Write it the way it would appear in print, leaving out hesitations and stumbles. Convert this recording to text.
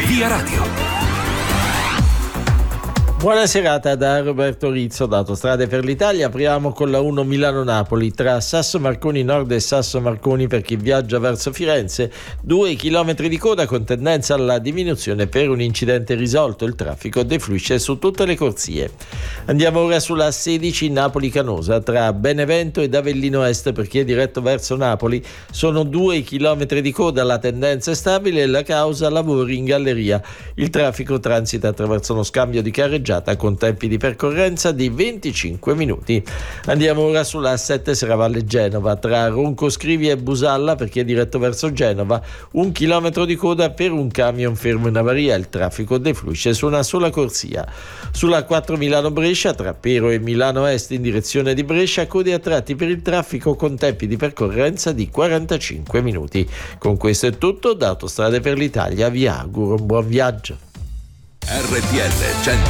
Via Radio. Buona serata da Roberto Rizzo da Autostrade per l'Italia. Apriamo con la 1 Milano-Napoli tra Sasso Marconi Nord e Sasso Marconi per chi viaggia verso Firenze. 2 chilometri di coda con tendenza alla diminuzione per un incidente risolto. Il traffico defluisce su tutte le corsie. Andiamo ora sulla 16 Napoli-Canosa tra Benevento ed Avellino Est per chi è diretto verso Napoli. Sono 2 chilometri di coda, la tendenza è stabile e la causa lavori in galleria. Il traffico transita attraverso uno scambio di carreggiata con tempi di percorrenza di 25 minuti. Andiamo ora sulla 7 Serravalle Genova tra Ronco Scrivi e Busalla per chi è diretto verso Genova. 1 chilometro di coda per un camion fermo in avaria. Il traffico defluisce su una sola corsia. Sulla 4 Milano-Brescia tra Pero e Milano Est in direzione di Brescia, code a tratti per il traffico con tempi di percorrenza di 45 minuti. Con questo è tutto da Autostrade per l'Italia. Vi auguro un buon viaggio. RTL 100